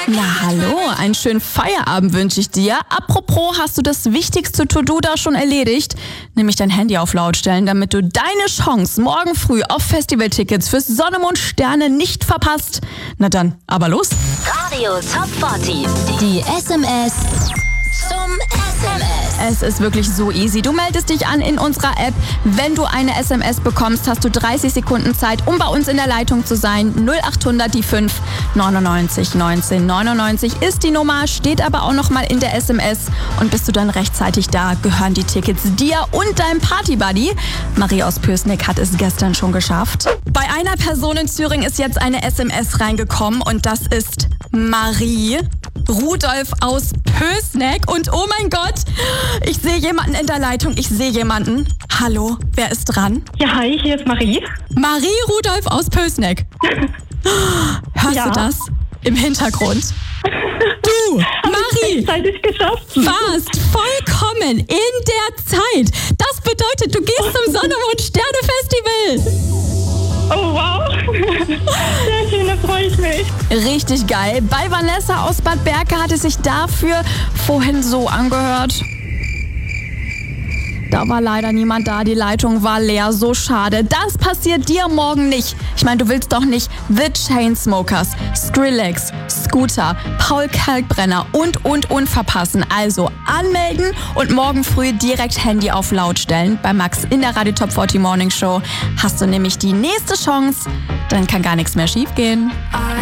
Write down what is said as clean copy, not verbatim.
Na hallo, einen schönen Feierabend wünsche ich dir. Apropos, hast du das wichtigste To-Do da schon erledigt? Nämlich dein Handy auf laut stellen, damit du deine Chance morgen früh auf Festivaltickets fürs Sonne, Mond, Sterne nicht verpasst. Na dann, aber los. Radio Top 40. Die SMS zum SMS. Es ist wirklich so easy. Du meldest dich an in unserer App. Wenn du eine SMS bekommst, hast du 30 Sekunden Zeit, um bei uns in der Leitung zu sein. 0800 die 5 99 19 99 ist die Nummer, steht aber auch nochmal in der SMS. Und bist du dann rechtzeitig da, gehören die Tickets dir und deinem Partybuddy. Marie aus Pößneck hat es gestern schon geschafft. Bei einer Person in Thüringen ist jetzt eine SMS reingekommen und das ist Marie Rudolf aus Pößneck. Und oh mein Gott, ich sehe jemanden in der Leitung. Ich sehe jemanden. Hallo, wer ist dran? Ja, hi, hier ist Marie. Marie Rudolf aus Pößneck. Hörst du das im Hintergrund? Du, Marie, Rechtzeitig geschafft. warst vollkommen in der Zeit. Das bedeutet, du gehst zum Sonne- und Sterne-Festival. Oh, wow. Sehr schön, da freue ich mich. Richtig geil. Bei Vanessa aus Bad Berka hat es sich dafür vorhin so angehört. Da war leider niemand da, die Leitung war leer, so schade. Das passiert dir morgen nicht. Ich meine, du willst doch nicht The Chainsmokers, Skrillex, Scooter, Paul Kalkbrenner und verpassen. Also anmelden und morgen früh direkt Handy auf laut stellen. Bei Max in der Radio Top 40 Morning Show hast du nämlich die nächste Chance. Dann kann gar nichts mehr schief gehen.